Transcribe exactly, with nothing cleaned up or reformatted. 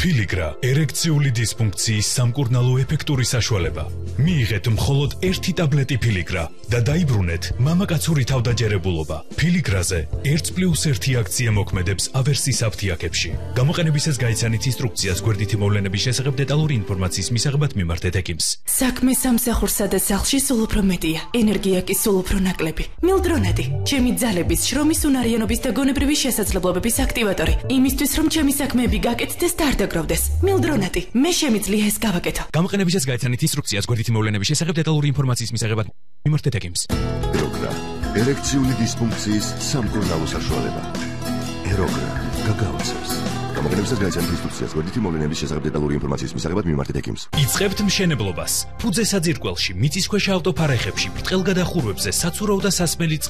Filigra ერექციული დისფუნქციის სამკურნალო ეფექტური საშუალება. მიიღეთ მხოლოდ ერთი ტაბლეტი Filigra და დაიბრუნეთ მამაკაცური თავდაჯერებულობა. Filigrაზე ერთ პლუს ერთი აქცია მოქმედებს ავერსის აფთიაქებში. გამოყენებისას გაიცანით ინსტრუქციას გვერდითი მოვლენების შესახებ დეტალური ინფორმაციის მისაღებად მიმართეთ ექიმს. საქმე სამსახურსა და სახლში სულ უფრო მეტია. ენერგია კი სულ უფრო ნაკლები. მილდრონადი, ჩემი ძალების, შრომის უნარიანობის და გონებრივი შესაძლებლობების აქტივატორი. იმისთვის რომ ჩემი საქმეები გაკეთდეს და არ დაგროვდეს. მილდრონადი, მე შემიძლია ეს გავაკეთო. გამოყენებისას გაიცანით ინსტრუქციას გვერდითი მოვლენების შესახებ დეტალური ინფორმაციის მისაღებად მიმართეთ ექიმს. ეროგრა, ერექციული დისფუნქციის სამკურნალო საშუალება. ეროგრა, გაგაოცებს. გამოყენებისას გაიცანით ინსტრუქციას გვერდითი მოვლენების შესახებ დეტალური ინფორმაციის მისაღებად მიმართეთ ექიმს. იწყებთ მშენებლობას. ფუძე საძირკველში, მიწისქვეშა ავტოფარეხებში, ბრტყელ გადახურვებზე, საცურაო და სასმელი